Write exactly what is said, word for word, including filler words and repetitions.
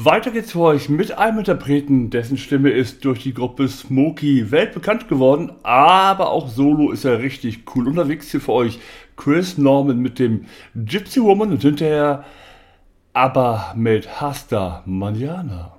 Weiter geht's für euch mit einem Interpreten, dessen Stimme ist durch die Gruppe Smokey weltbekannt geworden, aber auch solo ist er richtig cool unterwegs hier für euch. Chris Norman mit dem Gypsy Woman und hinterher aber mit Hasta Manana.